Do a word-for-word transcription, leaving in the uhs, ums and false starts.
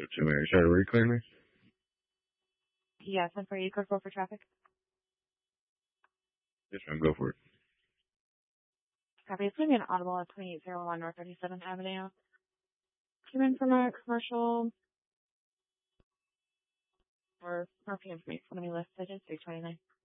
Give it to me. Are you trying to reclaim me? Yes, I'm for you. Code four for traffic. Yes, ma'am. Go for it. Copy. It's going to be an audible at twenty-eight oh one North thirty-seventh Avenue. Came in from a commercial or R P M for me. Let me list. I did three twenty-nine.